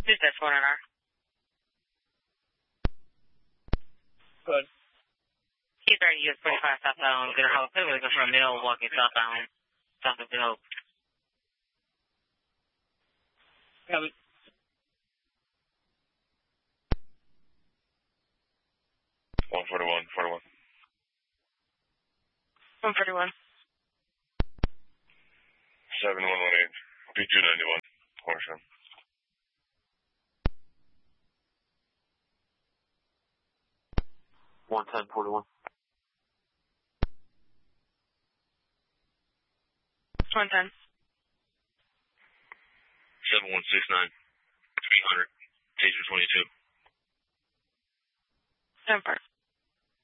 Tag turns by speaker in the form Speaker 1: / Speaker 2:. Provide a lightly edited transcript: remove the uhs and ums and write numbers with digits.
Speaker 1: Who's this one on our?
Speaker 2: Good.
Speaker 1: He's already used 45 southbound. Good Hope. We're looking for a Milwaukee southbound. South of Good Hope.
Speaker 2: Copy.
Speaker 3: One 41.
Speaker 1: 141.
Speaker 3: 7118. P291. Horsham.
Speaker 4: 11041.
Speaker 1: 110.
Speaker 3: 7169. 300. Taser 22.
Speaker 1: 10-4.